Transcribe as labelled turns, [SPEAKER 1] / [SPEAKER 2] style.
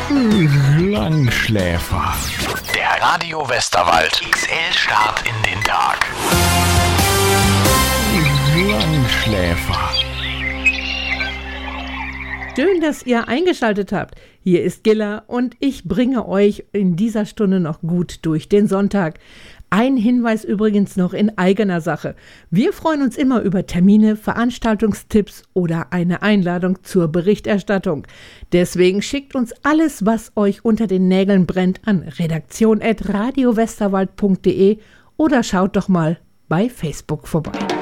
[SPEAKER 1] Langschläfer. Der Radio Westerwald XL-Start in den Tag. Langschläfer.
[SPEAKER 2] Schön, dass ihr eingeschaltet habt. Hier ist Gilla und ich bringe euch in dieser Stunde noch gut durch den Sonntag. Ein Hinweis übrigens noch in eigener Sache. Wir freuen uns immer über Termine, Veranstaltungstipps oder eine Einladung zur Berichterstattung. Deswegen schickt uns alles, was euch unter den Nägeln brennt, an redaktion@radiowesterwald.de oder schaut doch mal bei Facebook vorbei.